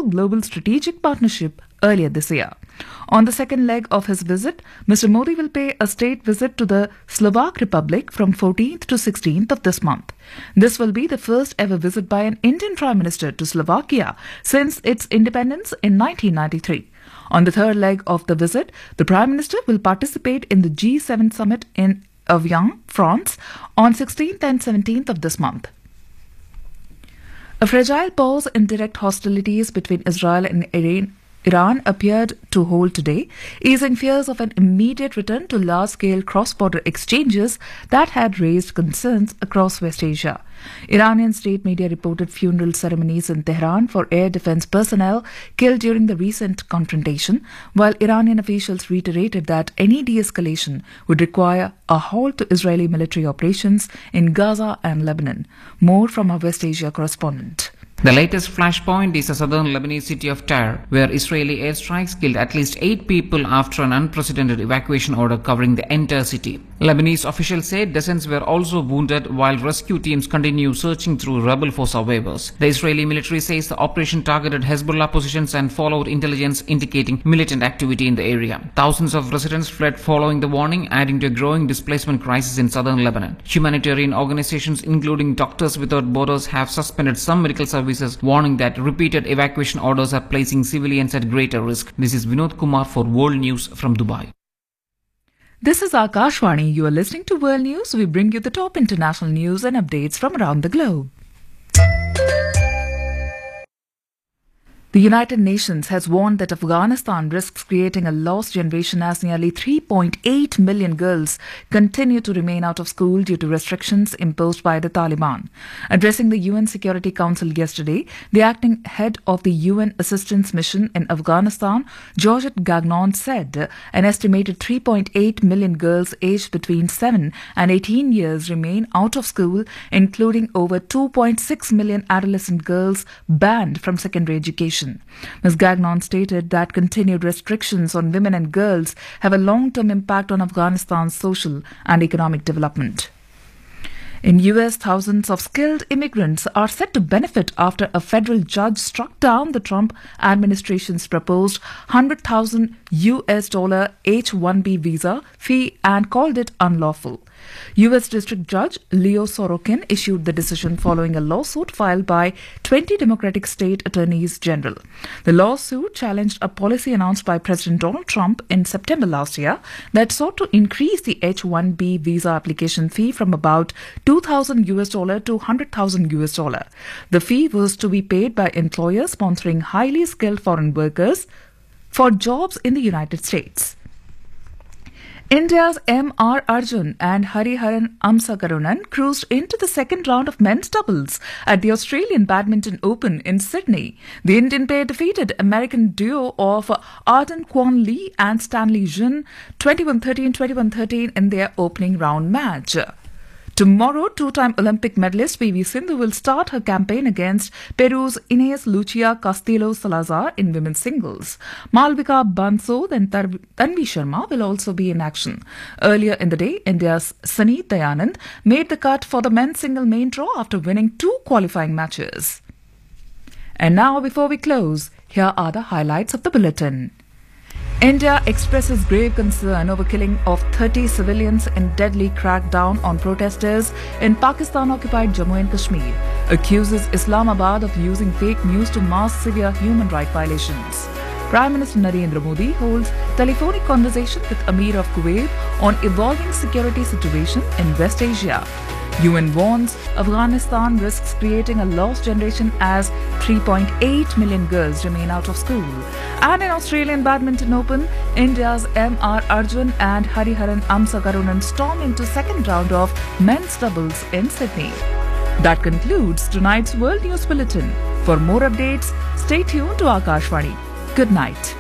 global strategic partnership earlier this year. On the second leg of his visit, Mr. Modi will pay a state visit to the Slovak Republic from 14th to 16th of this month. This will be the first ever visit by an Indian Prime Minister to Slovakia since its independence in 1993. On the third leg of the visit, the Prime Minister will participate in the G7 summit in Evian, France, on 16th and 17th of this month. A fragile pause in direct hostilities between Israel and Iran appeared to hold today, easing fears of an immediate return to large-scale cross-border exchanges that had raised concerns across West Asia. Iranian state media reported funeral ceremonies in Tehran for air defense personnel killed during the recent confrontation, while Iranian officials reiterated that any de-escalation would require a halt to Israeli military operations in Gaza and Lebanon. More from our West Asia correspondent. The latest flashpoint is the southern Lebanese city of Tyre, where Israeli airstrikes killed at least 8 people after an unprecedented evacuation order covering the entire city. Lebanese officials said dozens were also wounded while rescue teams continue searching through rebel force survivors. The Israeli military says the operation targeted Hezbollah positions and followed intelligence indicating militant activity in the area. Thousands of residents fled following the warning, adding to a growing displacement crisis in southern Lebanon. Humanitarian organizations including Doctors Without Borders have suspended some medical services, warning that repeated evacuation orders are placing civilians at greater risk. This is Vinod Kumar for World News from Dubai. This is Akashvani. You are listening to World News. We bring you the top international news and updates from around the globe. The United Nations has warned that Afghanistan risks creating a lost generation as nearly 3.8 million girls continue to remain out of school due to restrictions imposed by the Taliban. Addressing the UN Security Council yesterday, the acting head of the UN Assistance Mission in Afghanistan, Georgette Gagnon, said an estimated 3.8 million girls aged between 7 and 18 years remain out of school, including over 2.6 million adolescent girls banned from secondary education. Ms. Gagnon stated that continued restrictions on women and girls have a long-term impact on Afghanistan's social and economic development. In US, thousands of skilled immigrants are set to benefit after a federal judge struck down the Trump administration's proposed $100,000 H-1B visa fee and called it unlawful. U.S. District Judge Leo Sorokin issued the decision following a lawsuit filed by 20 Democratic state attorneys general. The lawsuit challenged a policy announced by President Donald Trump in September last year that sought to increase the H-1B visa application fee from about $2,000 to $100,000. The fee was to be paid by employers sponsoring highly skilled foreign workers for jobs in the United States. India's M.R. Arjun and Hariharan Amsakarunan cruised into the second round of men's doubles at the Australian Badminton Open in Sydney. The Indian pair defeated American duo of Arden Kwon Lee and Stanley Jin 21-13, 21-13 in their opening round match. Tomorrow, two-time Olympic medalist PV Sindhu will start her campaign against Peru's Inés Lucia Castillo Salazar in women's singles. Malvika Bansod and Tanvi Sharma will also be in action. Earlier in the day, India's Sunny Dayanand made the cut for the men's single main draw after winning 2 qualifying matches. And now, before we close, here are the highlights of the bulletin. India expresses grave concern over killing of 30 civilians in deadly crackdown on protesters in Pakistan-occupied Jammu and Kashmir, accuses Islamabad of using fake news to mask severe human rights violations. Prime Minister Narendra Modi holds telephonic conversation with Amir of Kuwait on evolving security situation in West Asia. UN warns Afghanistan risks creating a lost generation as 3.8 million girls remain out of school. And in Australian Badminton Open, India's M.R. Arjun and Hariharan Amsakarunan storm into second round of men's doubles in Sydney. That concludes tonight's World News Bulletin. For more updates, stay tuned to Akashvani. Good night.